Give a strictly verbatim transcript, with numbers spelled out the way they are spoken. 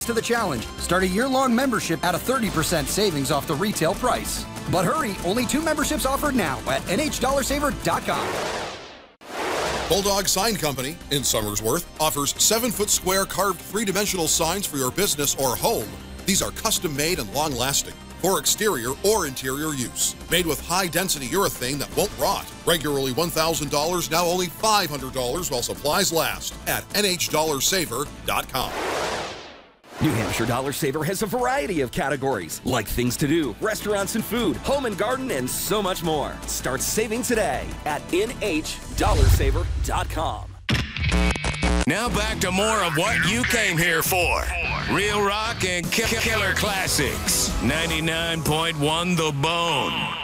to the challenge. Start a year-long membership at a thirty percent savings off the retail price. But hurry, only two memberships offered now at N H dollar saver dot com. Bulldog Sign Company in Somersworth offers seven-foot square carved three-dimensional signs for your business or home. These are custom-made and long-lasting for exterior or interior use. Made with high-density urethane that won't rot. Regularly one thousand dollars, now only five hundred dollars while supplies last at N H dollar saver dot com. New Hampshire Dollar Saver has a variety of categories, like things to do, restaurants and food, home and garden, and so much more. Start saving today at N H dollar saver dot com. Now back to more of what you came here for. Real rock and ki- killer classics. ninety-nine point one The Bone.